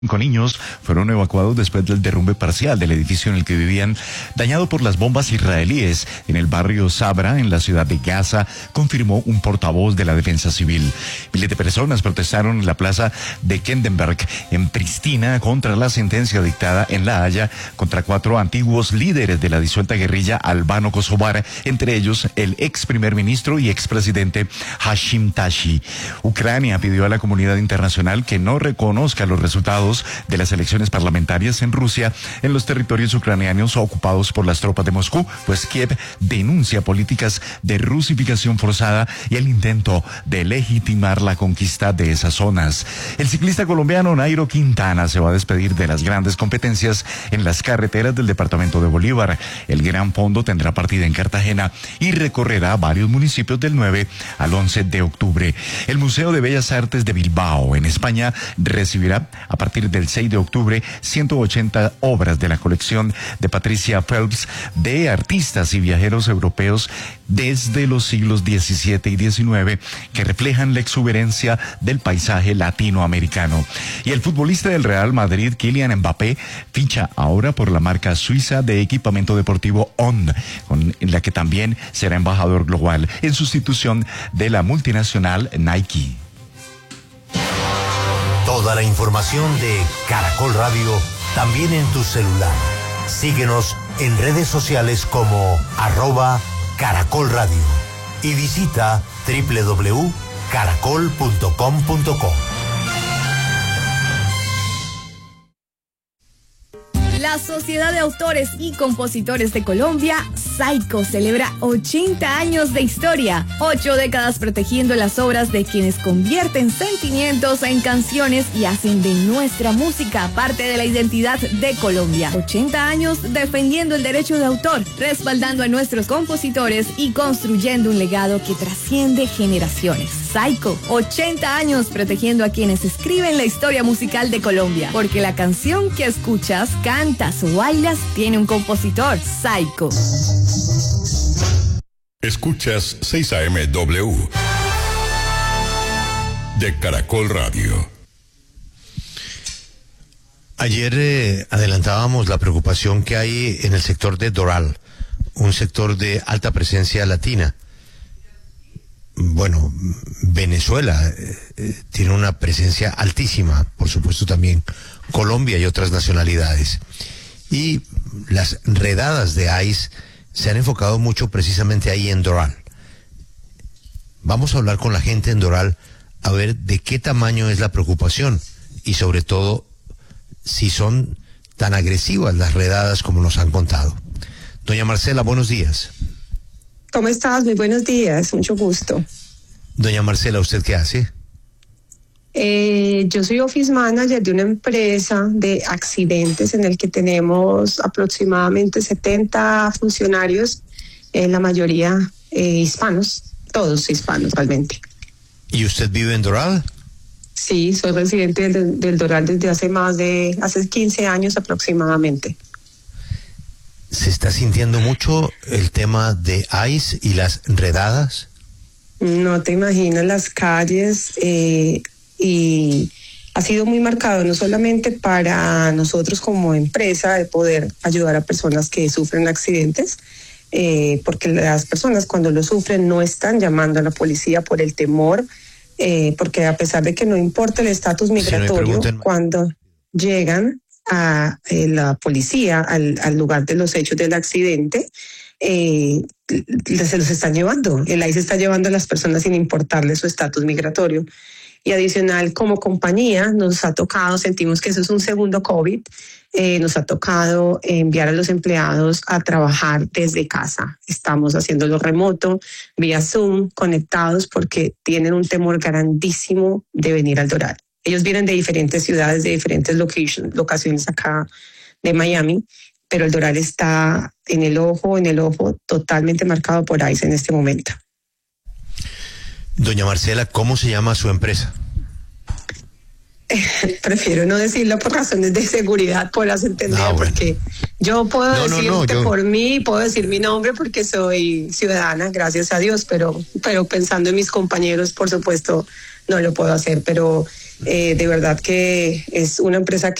5 niños fueron evacuados después del derrumbe parcial del edificio en el que vivían, dañado por las bombas israelíes en el barrio Sabra, en la ciudad de Gaza, confirmó un portavoz de la Defensa Civil. Miles de personas protestaron en la plaza de Kendenberg, en Pristina, contra la sentencia dictada en La Haya contra 4 antiguos líderes de la disuelta guerrilla albano-kosovar, entre ellos el ex primer ministro y expresidente Hashim Tashi. Ucrania pidió a la comunidad internacional que no reconozca los resultados de las elecciones parlamentarias en Rusia, en los territorios ucranianos ocupados por las tropas de Moscú, pues Kiev denuncia políticas de rusificación forzada y el intento de legitimar la conquista de esas zonas. El ciclista colombiano Nairo Quintana se va a despedir de las grandes competencias en las carreteras del departamento de Bolívar. El Gran Fondo tendrá partida en Cartagena y recorrerá varios municipios del 9 al 11 de octubre. El Museo de Bellas Artes de Bilbao, en España, recibirá a partir del 6 de octubre 180 obras de la colección de Patricia Phelps de artistas y viajeros europeos desde los siglos XVII y XIX que reflejan la exuberancia del paisaje latinoamericano. Y el futbolista del Real Madrid, Kylian Mbappé, ficha ahora por la marca suiza de equipamiento deportivo On, en la que también será embajador global en sustitución de la multinacional Nike. Toda la información de Caracol Radio también en tu celular. Síguenos en redes sociales como @Caracol Radio y visita www.caracol.com.co. La Sociedad de Autores y Compositores de Colombia, SAICO, celebra 80 años de historia, 8 décadas protegiendo las obras de quienes convierten sentimientos en canciones y hacen de nuestra música parte de la identidad de Colombia. 80 años defendiendo el derecho de autor, respaldando a nuestros compositores y construyendo un legado que trasciende generaciones. SAICO, 80 años protegiendo a quienes escriben la historia musical de Colombia, porque la canción que escuchas, cantas o bailas tiene un compositor. SAICO. Escuchas 6 AM/W de Caracol Radio. Ayer adelantábamos la preocupación que hay en el sector de Doral, un sector de alta presencia latina. Bueno, Venezuela tiene una presencia altísima, por supuesto también Colombia y otras nacionalidades. Y las redadas de ICE se han enfocado mucho precisamente ahí en Doral. Vamos a hablar con la gente en Doral a ver de qué tamaño es la preocupación y sobre todo si son tan agresivas las redadas como nos han contado. Doña Marcela, buenos días. ¿Cómo estás? Muy buenos días, mucho gusto. Doña Marcela, ¿usted qué hace? Yo soy office manager de una empresa de accidentes en el que tenemos aproximadamente 70 funcionarios, la mayoría hispanos, todos hispanos realmente. ¿Y usted vive en Doral? Sí, soy residente del Doral desde hace 15 años aproximadamente. ¿Se está sintiendo mucho el tema de ICE y las redadas? No te imaginas las calles y ha sido muy marcado no solamente para nosotros como empresa de poder ayudar a personas que sufren accidentes, porque las personas cuando lo sufren no están llamando a la policía por el temor, porque a pesar de que no importa el estatus migratorio, cuando llegan a la policía al lugar de los hechos del accidente, se los están llevando. El ICE está llevando a las personas sin importarles su estatus migratorio. Y adicional, como compañía, nos ha tocado, sentimos que eso es un segundo COVID, nos ha tocado enviar a los empleados a trabajar desde casa. Estamos haciéndolo remoto, vía Zoom, conectados, porque tienen un temor grandísimo de venir al Doral. Ellos vienen de diferentes ciudades, de diferentes locaciones acá de Miami, pero el Doral está en el ojo totalmente marcado por ICE en este momento. Doña Marcela, ¿cómo se llama su empresa? Prefiero no decirlo por razones de seguridad, podrás entender, bueno. Porque yo puedo decirte por mí, puedo decir mi nombre porque soy ciudadana, gracias a Dios, pero pensando en mis compañeros, por supuesto, no lo puedo hacer, pero De verdad que es una empresa